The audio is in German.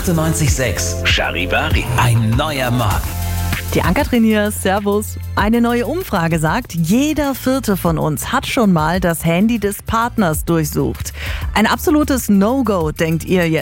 98,6 Charivari. Ein neuer Morgen. Die Ann-Kathrin hier, servus. Eine neue Umfrage sagt, jeder Vierte von uns hat schon mal das Handy des Partners durchsucht. Ein absolutes No-Go, denkt ihr jetzt.